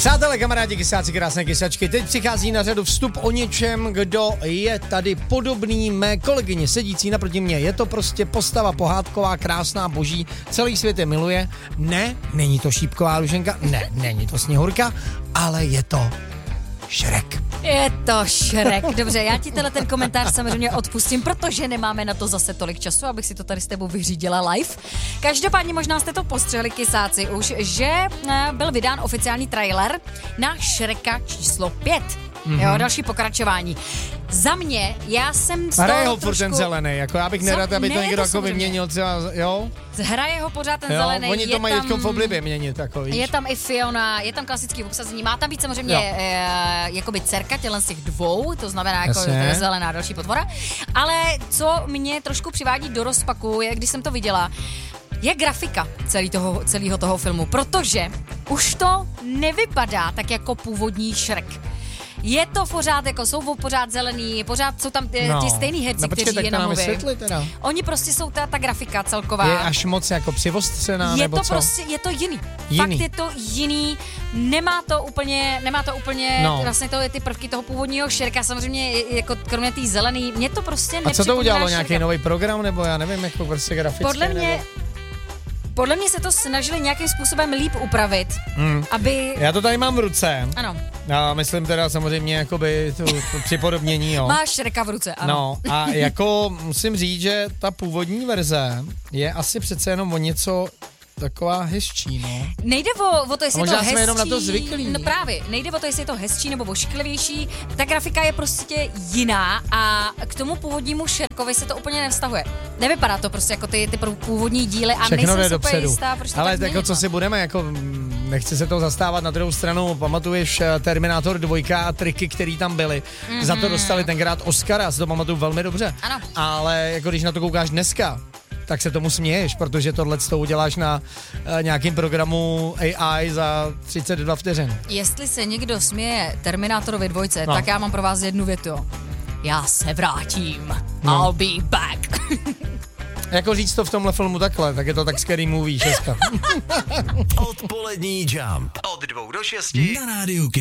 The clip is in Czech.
Přátelé, kamarádi, kysáci, krásné kysačky, teď přichází na řadu vstup o něčem, kdo je tady podobný mé kolegyně sedící naproti mě. Je to prostě postava pohádková, krásná, boží, celý svět je miluje. Ne, není to šípková Luženka, ne, není to Sněhurka, ale je to Šrek. Je to Šrek. Dobře, já ti ten komentář samozřejmě odpustím, protože nemáme na to zase tolik času, abych si to tady s tebou vyřídila live. Každopádně možná jste to postřehli, kysáci, už, že byl vydán oficiální trailer na Šreka číslo 5. Jo, další pokračování. Za mě, já jsem z toho hraje ho trošku... furt ten zelený, jako já bych nerad, aby to někdo jako vyměnil třeba, jo? Hraje ho pořád ten zelený. Oni to mají teďkom v oblibě měnit, jako víš. Je tam i Fiona, je tam klasický obsazení, má tam být samozřejmě jakoby dcerka tělen z těch dvou, to znamená jako zelená další potvora. Ale co mě trošku přivádí do rozpaku, je, když jsem to viděla, je grafika celého toho filmu, protože už to nevypadá tak jako původní Šrek. Je to pořád, jako jsou pořád zelený, pořád jsou tam ti stejný herci, kteří je namluví. Oni prostě jsou ta grafika celková. Je až moc jako přivostřená, nebo co? Prostě, je to jiný. Fakt je to jiný, nemá to úplně vlastně to je ty prvky toho původního Šreka, samozřejmě jako kromě té zelený, mě to prostě nepřipomíná. A co to udělalo, nějaký nový program, nebo já nevím, jako prostě graficky? Podle mě se to snažili nějakým způsobem líp upravit, aby... Já to tady mám v ruce. Ano. Já myslím teda samozřejmě jakoby to připodobnění, jo. Máš Šreka v ruce, ano. No a jako musím říct, že ta původní verze je asi přece jenom o něco taková hezčí, no. Nejde o to, jestli je to hezčí. Možná jsme jenom na to zvyklí. No právě, nejde o to, jestli je to hezčí nebo ošklivější. Ta grafika je prostě jiná a k tomu původnímu Šrekovi se to úplně nevztahuje. Nevypadá to prostě jako ty původní díly a všechno nejsem super jistá, proč to ale tak jako co si budeme, jako nechci se toho zastávat, na druhou stranu pamatuješ Terminátor 2 a triky, které tam byly. Za to dostali tenkrát Oscara, já si to pamatuju velmi dobře. Ano. Ale jako když na to koukáš dneska, tak se tomu směješ, protože tohle to uděláš na nějakým programu AI za 32 vteřin. Jestli se někdo směje Terminátorovi 2, tak já mám pro vás jednu větu. Já se vrátím. I'll be back. Jako říct to v tomhle filmu takhle, tak je to tak scary movie, 6. Odpolední Jump od 2 do 6 na rádiu